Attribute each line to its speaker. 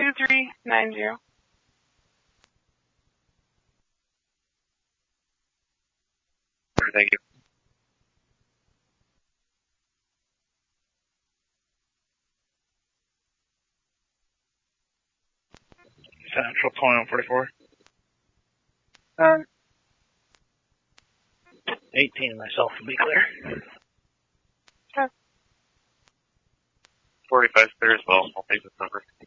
Speaker 1: 2390.
Speaker 2: Thank you. Central 2144. 18 myself to be clear. 45 clear as well. I'll take this number.